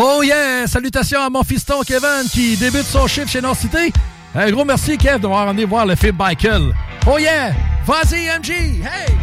Oh yeah! Salutations à mon fiston Kevin qui débute son chiffre chez North City. Un gros merci, Kev, d'avoir amené voir le film Michael. Oh yeah! Vas-y, MG! Hey!